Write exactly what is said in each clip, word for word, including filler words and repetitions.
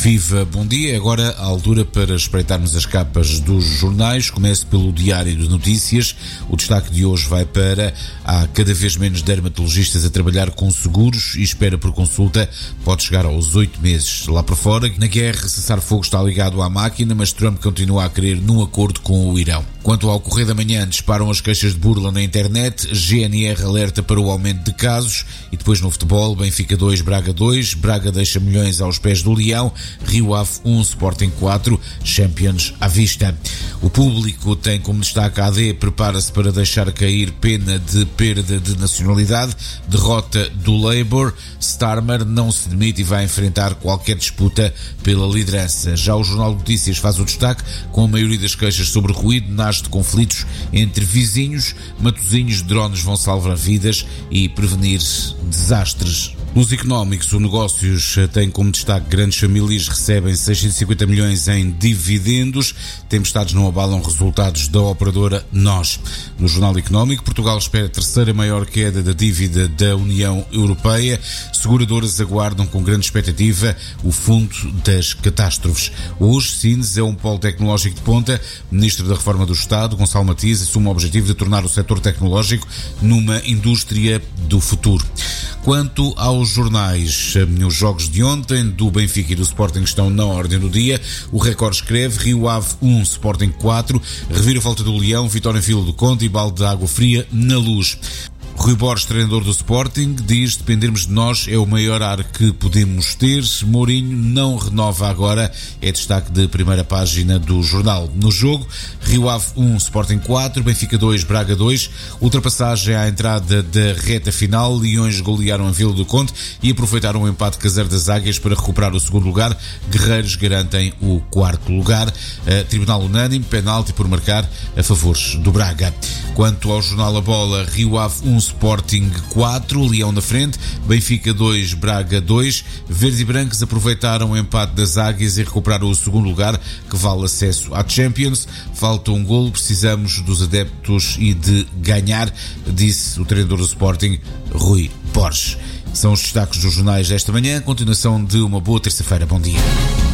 Viva, bom dia. Agora a altura para espreitarmos as capas dos jornais. Começo pelo Diário de Notícias. O destaque de hoje vai para: há cada vez menos dermatologistas a trabalhar com seguros e espera por consulta pode chegar aos oito meses. Lá por fora, na guerra, cessar-fogo está ligado à máquina, mas Trump continua a querer num acordo com o Irão. Quanto ao Correio da Manhã, disparam as queixas de burla na internet, G N R alerta para o aumento de casos e depois no futebol, Benfica dois, Braga dois, Braga deixa milhões aos pés do Leão, Rio Ave um, Sporting quatro, Champions à vista. O Público tem como destaque: a AD prepara-se para deixar cair pena de perda de nacionalidade, derrota do Labour, Starmer não se demite e vai enfrentar qualquer disputa pela liderança. Já o Jornal de Notícias faz o destaque com a maioria das queixas sobre ruído, nasce de conflitos entre vizinhos, Matosinhos de drones vão salvar vidas e prevenir desastres. Nos económicos, o Negócios tem como destaque: grandes famílias recebem seiscentos e cinquenta milhões em dividendos, tempestades não abalam resultados da operadora Nós. No Jornal Económico, Portugal espera a terceira maior queda da dívida da União Europeia, seguradoras aguardam com grande expectativa o fundo das catástrofes. Hoje, Sines é um polo tecnológico de ponta. O Ministro da Reforma do Estado, Gonçalo Matias, assume o objetivo de tornar o setor tecnológico numa indústria do futuro. Quanto aos jornais, os jogos de ontem do Benfica e do Sporting estão na ordem do dia. O Record escreve: Rio Ave um, Sporting quatro, reviravolta do Leão, vitória em Vila do Conde e balde de água fria na Luz. Rui Borges, treinador do Sporting, diz: dependermos de nós é o maior ar que podemos ter. Mourinho não renova agora, é destaque de primeira página do jornal. No jogo, Rio Ave um, Sporting quatro, Benfica dois, Braga dois, ultrapassagem à entrada da reta final, Leões golearam a Vila do Conde e aproveitaram o empate caseiro das Águias para recuperar o segundo lugar. Guerreiros garantem o quarto lugar. Uh, tribunal unânime, penalti por marcar a favor do Braga. Quanto ao jornal A Bola, Rio Ave um, Sporting quatro, Leão na frente, Benfica dois, Braga dois, verdes e brancos aproveitaram o empate das Águias e recuperaram o segundo lugar, que vale acesso à Champions. Falta um golo, precisamos dos adeptos e de ganhar, disse o treinador do Sporting, Rui Borges. São os destaques dos jornais desta manhã. Continuação de uma boa terça-feira. Bom dia.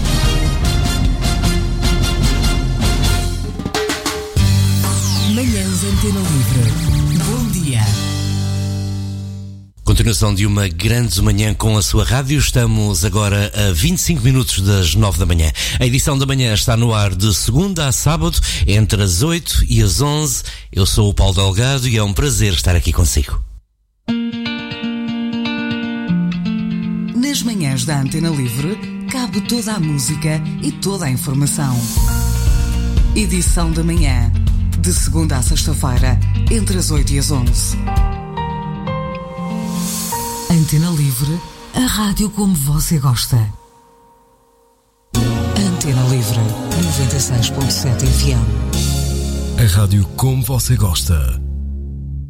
Manhãs Antena Livre. Bom dia. Continuação de uma grande manhã com a sua rádio. Estamos agora a vinte e cinco minutos das nove da manhã. A edição da manhã está no ar de segunda a sábado, entre as oito e as onze. Eu sou o Paulo Delgado e é um prazer estar aqui consigo. Nas manhãs da Antena Livre, cabe toda a música e toda a informação. Edição da manhã, de segunda a sexta-feira, entre as oito e as onze. Antena Livre, a rádio como você gosta. Antena Livre, noventa e seis ponto sete F M. A rádio como você gosta.